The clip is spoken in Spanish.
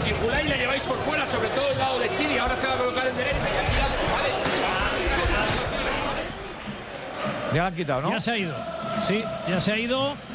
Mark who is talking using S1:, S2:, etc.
S1: circuláis y la lleváis por fuera, sobre todo el lado de Chiri. Ahora se va a colocar en derecha y aquí
S2: Ya la han quitado, ¿no?
S3: Ya se ha ido. Sí, ya se ha ido.